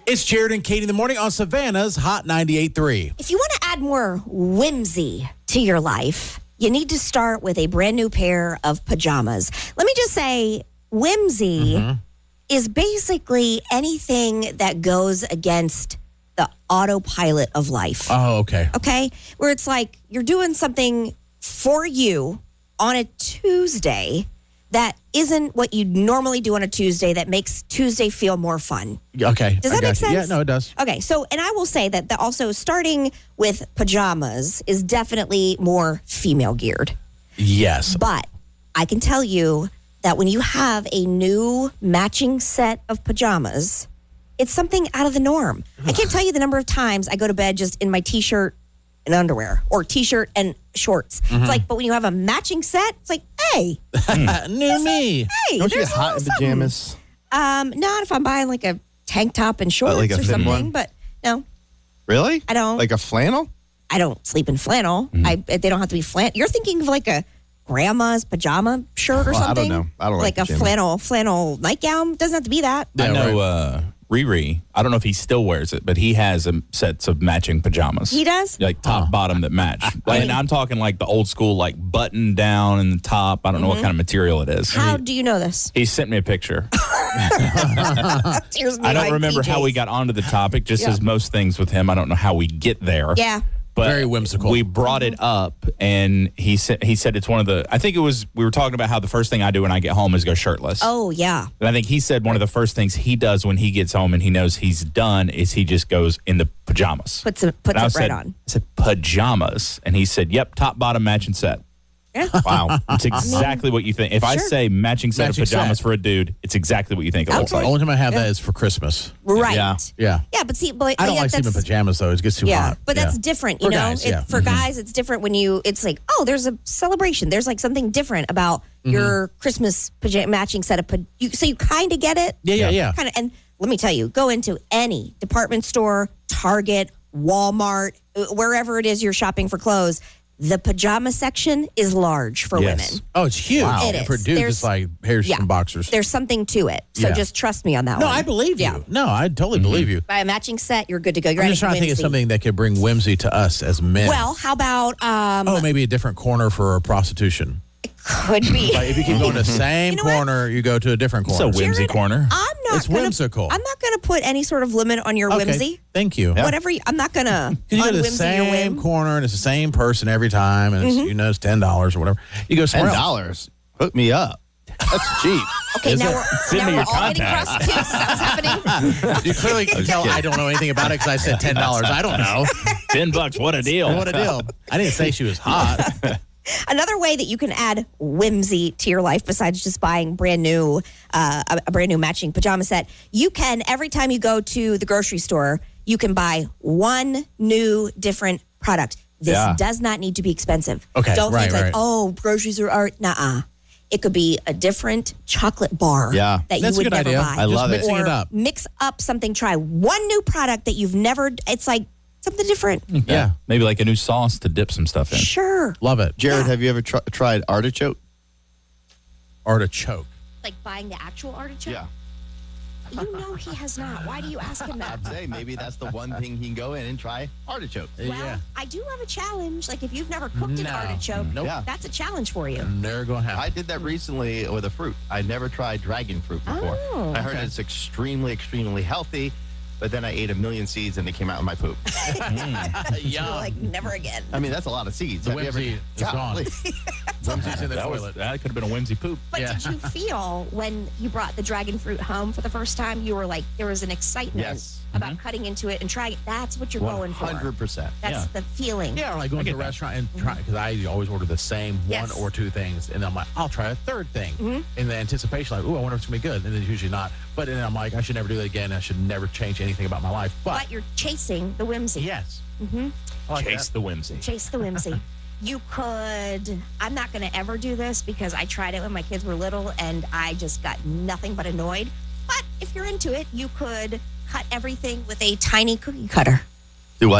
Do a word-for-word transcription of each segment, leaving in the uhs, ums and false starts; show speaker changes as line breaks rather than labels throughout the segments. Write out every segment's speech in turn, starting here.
It's Jared and Katie in the morning on Savannah's Hot ninety-eight point three.
If you want to add more whimsy to your life, you need to start with a brand new pair of pajamas. Let me just say, whimsy mm-hmm. is basically anything that goes against the autopilot of life.
Oh, okay.
Okay? Where it's like you're doing something for you on a Tuesday that isn't what you normally do on a Tuesday that makes Tuesday feel more fun.
Okay.
Does
I
that make sense?
Yeah, no, it does.
Okay, so, and I will say that the, also starting with pajamas is definitely more female geared.
Yes.
But I can tell you that when you have a new matching set of pajamas, it's something out of the norm. I can't tell you the number of times I go to bed just in my T-shirt and underwear or T-shirt and shorts. Mm-hmm. It's like, but when you have a matching set, it's like, hey.
New me.
Like, hey,
don't you
there's
get hot in
something.
pajamas?
Um, not if I'm buying like a tank top and shorts
like a
or
thin
something,
one?
but no.
Really?
I don't.
Like a flannel?
I don't sleep in flannel. Mm-hmm. I They don't have to be flannel. You're thinking of like a grandma's pajama shirt or
well,
something?
I don't know. I don't like
Like a
pajamas.
flannel flannel nightgown. Doesn't have to be that.
I
Yeah,
know
right.
uh, Riri, I don't know if he still wears it, but he has um, sets of matching pajamas.
He does?
Like top,
Huh.
bottom that match. And I'm talking like the old school, like button down in the top. I don't know what kind of material it is.
How do you know this?
He sent me a picture.
Here's me
I don't
like
remember how
P Js.
we got onto the topic, just
Yeah.
as most things with him. I don't know how we get there.
Yeah.
But
Very whimsical.
We brought it up, and he said he said it's one of the. I think it was we were talking about how the first thing I do when I get home is go shirtless.
Oh, yeah.
And I think he said one of the first things he does when he gets home and he knows he's done is he just goes in the pajamas.
Puts it, puts
And I
it
said,
right on.
I said pajamas, and he said, "Yep, top bottom matching set."
Yeah.
Wow, it's exactly what you think. If I
Sure.
say matching set
Matching
of pajamas
set.
for a dude, it's exactly what you think it looks
Okay.
like.
The only time I have that is for Christmas.
Right.
Yeah.
Yeah.
Yeah.
but see, but
I don't
yeah,
like sleeping in
that's-
pajamas, though. It gets too
Yeah,
hot.
but that's
Yeah.
different, you
For
know.
guys,
It-
yeah.
For
Mhm.
guys, it's different when you. It's like, oh, there's a celebration. There's like something different about your Christmas pajama matching set of. Pa- you, so you kind of get it.
Yeah, yeah, yeah.
Kind of, and let me tell you, go into any department store, Target, Walmart, uh, wherever it is you're shopping for clothes. The pajama section is large for
Yes.
women.
Oh, it's huge.
It
And
is.
for dudes,
There's-
it's like here's
Yeah.
some boxers.
There's something to it. So
Yeah.
just trust me on that
No,
one.
I believe you.
Yeah.
No, I totally believe you.
Buy a matching set, you're good to go. You're
I'm
ready
just
for
trying to think of
whimsy.
something that could bring whimsy to us as men.
Well, how about um?
oh, maybe a different corner for prostitution.
could be.
Like if you keep going to the same
You know what?
corner, you go to a different
It's a
corner.
whimsy
Jared,
corner.
I'm not.
It's
gonna,
whimsical.
I'm not going to put any sort of limit on your
Okay,
whimsy.
thank you.
Whatever. You, I'm not going to
You go to the
unwhimsy your
same
whim.
corner and it's the same person every time, and it's, you know it's ten dollars or whatever. You go
Ten
somewhere else.
dollars. Hook me up. That's cheap.
Okay,
Is
now
it?
we're,
Send
now
me
we're
your
all getting
contacts.
prostitutes. Is that what's happening?
You clearly can tell I don't know anything about it because I said ten dollars. I don't know.
Ten bucks, what a deal!
What a deal! I didn't say she was hot.
Another way that you can add whimsy to your life, besides just buying brand new, uh, a, a brand new matching pajama set, you can every time you go to the grocery store, you can buy one new different product. This
Yeah.
does not need to be expensive.
Okay,
Don't
right,
think like,
right.
oh, groceries are art. Nuh-uh. It could be a different chocolate bar
Yeah.
that
That's a
you would
good
never
idea.
buy.
I
Just
love it.
mixing
or
it up.
mix up something. Try one new product that you've never. It's like something different.
Yeah,
Maybe like a new sauce to dip some stuff in.
Sure.
love it.
Jared,
Yeah.
have you ever tr- tried artichoke?
Artichoke.
Like buying the actual artichoke.
Yeah.
You know he has not. Why do you ask him that?
I'd say maybe that's the one thing he can go in and try artichoke.
Well,
yeah.
I do have a challenge. Like if you've never cooked an
No.
artichoke,
Nope.
Yeah.
that's a challenge for you.
Never gonna happen.
I did that recently with a fruit. I never tried dragon fruit before.
Oh.
I heard it's extremely, extremely healthy, but then I ate a million seeds and they came out in my poop.
You're like never again.
I mean, that's a lot of seeds.
The
Have you ever-
whimsy is gone.
Golly.
Whimsy's in the
That, was,
toilet.
that could have been a whimsy poop.
But
Yeah.
did you feel when you brought the dragon fruit home for the first time, you were like, there was an excitement
Yes.
about cutting into it and trying it? That's what you're going for.
one hundred percent.
That's
Yeah.
the feeling.
Yeah, or like going to a restaurant and try because I always order the same
Yes.
one or two things, and I'm like, I'll try a third thing
Mm-hmm.
in the anticipation, like, ooh, I wonder if it's gonna be good, and then it's usually not. But then I'm like, I should never do that again. I should never change anything about my life. But,
But you're chasing the whimsy.
yes,
Mm-hmm.
I like
Chase
that.
the whimsy.
Chase the whimsy. You could, I'm not going to ever do this because I tried it when my kids were little and I just got nothing but annoyed. But if you're into it, you could cut everything with a tiny cookie cutter.
Do what now?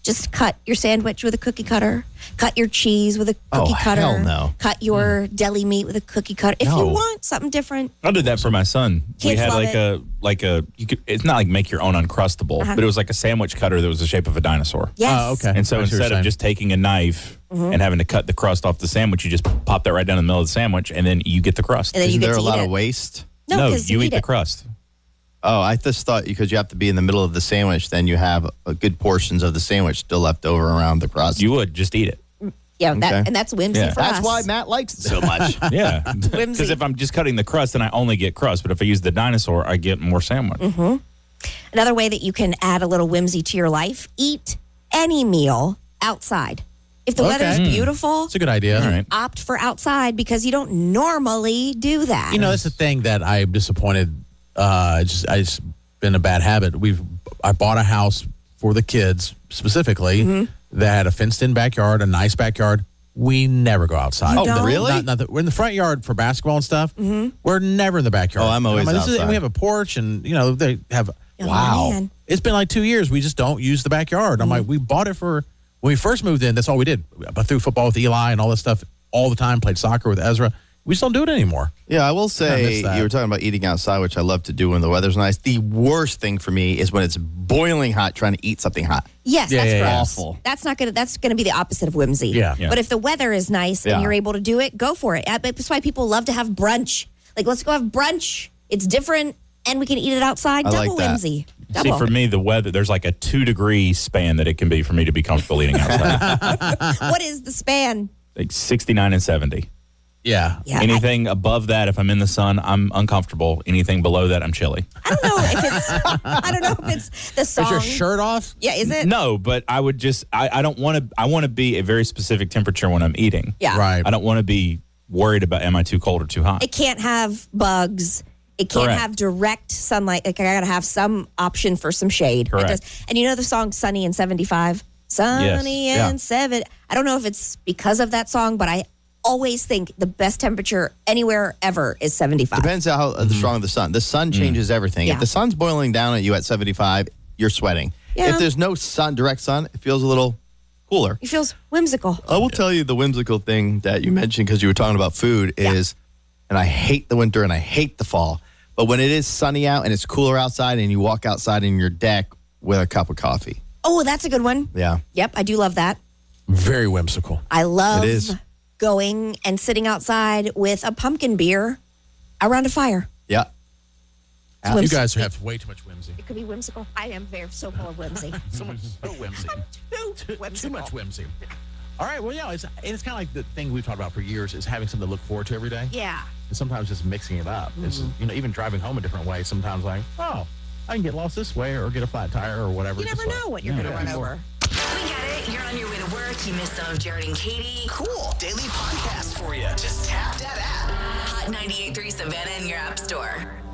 Just cut your sandwich with a cookie cutter. Cut your cheese with a cookie
Oh,
cutter.
hell no.
Cut your deli meat with a cookie cutter. If
No.
you want something different,
I did that for my son. we
Kids
had
love
like
it.
a like a you could it's not like make your own Uncrustable,
Uh-huh.
but it was like a sandwich cutter that was the shape of a dinosaur.
yes.
Oh, okay.
And so
I see what you're
instead of
saying.
just taking a knife
Mm-hmm.
and having to cut the crust off the sandwich, you just pop that right down in the middle of the sandwich, and then you get the crust.
And then you
Isn't
get
there
to
a lot
eat
of
it.
waste?
No, because
you
you
eat
eat
the
it.
crust.
Oh, I just thought because you have to be in the middle of the sandwich, then you have a good portions of the sandwich still left over around the crust.
You would just eat it.
Yeah, that,
Okay.
and that's whimsy
Yeah.
for
That's
us.
why Matt likes it so much.
Yeah,
Whimsy.
because if I'm just cutting the crust, then I only get crust. But if I use the dinosaur, I get more sandwich.
Mm-hmm. Another way that you can add a little whimsy to your life: eat any meal outside. If the
Okay.
weather's
Mm.
beautiful,
It's a good idea.
All right.
opt for outside because you don't normally do that.
You know, that's the thing that I'm disappointed. Uh, it's just, it's been a bad habit. We've I bought a house for the kids specifically
Mm-hmm.
that had a fenced-in backyard, a nice backyard. We never go outside.
You don't?
really?
Not, not the, we're in the front yard for basketball and stuff.
Mm-hmm.
We're never in the backyard.
Oh, I'm always
this is- and
outside.
we have a porch, and you know they have.
Oh,
wow,
man.
it's been like two years. We just don't use the backyard. I'm like, we bought it for when we first moved in. That's all we did. I threw football with Eli and all this stuff all the time. Played soccer with Ezra. We just don't do it anymore.
Yeah, I will
I
say
miss that.
you were talking about eating outside, which I love to do when the weather's nice. The worst thing for me is when it's boiling hot trying to eat something hot.
Yes,
Yeah,
that's
yeah,
gross.
yeah.
Awful.
That's not gonna. That's gonna be the opposite of whimsy.
Yeah.
Yeah.
But if the weather is nice
Yeah.
and you're able to do it, go for it. Uh, but That's why people love to have brunch. Like, let's go have brunch. It's different, and we can eat it outside.
I
Double
like that.
whimsy.
See,
Double.
for me, the weather, there's like a two degree span that it can be for me to be comfortable eating outside.
What is the span?
Like sixty-nine and seventy.
Yeah.
Yeah, I-
Anything above that, if I'm in the sun, I'm uncomfortable. Anything below that, I'm chilly.
I don't know if it's. I don't know if it's the song.
Is your shirt off?
Yeah, is it?
No, but I would just, I, I don't want to, I want to be a very specific temperature when I'm eating.
Yeah.
Right.
I don't want to be worried about am I too cold or too hot.
It can't have bugs. It can't
Correct.
have direct sunlight. Like, I gotta have some option for some shade. It
Correct.
does- And you know the song "Sunny and seventy-five." Sunny
Yes.
and
Yeah.
seven. I don't know if it's because of that song, but I always think the best temperature anywhere ever is seventy-five.
Depends how uh, strong the sun. The sun changes everything.
Yeah.
If the sun's boiling down at you at seventy-five, you're sweating.
Yeah.
If there's no sun, direct sun, it feels a little cooler.
It feels whimsical.
I will tell you the whimsical thing that you mentioned because you were talking about food is, and I hate the winter and I hate the fall, but when it is sunny out and it's cooler outside and you walk outside in your deck with a cup of coffee.
Oh, that's a good one.
Yeah.
Yep, I do love that.
Very whimsical.
I love
It is.
going and sitting outside with a pumpkin beer around a fire.
Yeah.
It's
You
whimsical.
guys have way too much whimsy.
It could be whimsical. I am very so full of whimsy.
So much, so whimsy.
Too
Too, too
whimsical.
much whimsy. All right. Well, yeah, it's, and it's kind of like the thing we've talked about for years is having something to look forward to every day.
Yeah.
And sometimes just mixing it up. It's, you know, even driving home a different way. Sometimes like, oh, I can get lost this way or get a flat tire or whatever.
You
Just
never
like-
know what you're going to run over.
We get it. You're on your way to work. You missed some of Jared and Katie.
Cool. Daily podcast for you. Just tap that app.
Hot ninety-eight point three Savannah in your app store.